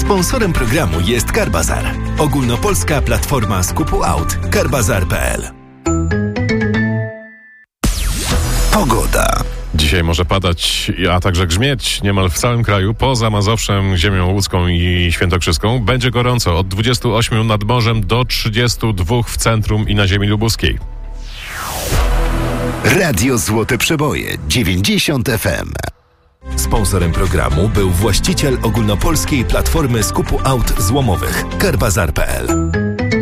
Sponsorem programu jest Carbazar. Ogólnopolska platforma skupu aut. Carbazar.pl. Pogoda. Dzisiaj może padać, a także grzmieć niemal w całym kraju, poza Mazowszem, ziemią łódzką i świętokrzyską. Będzie gorąco od 28 nad morzem do 32 w centrum i na ziemi lubuskiej. Radio Złote Przeboje 90 FM. Sponsorem programu był właściciel ogólnopolskiej platformy skupu aut złomowych Carbazar.pl.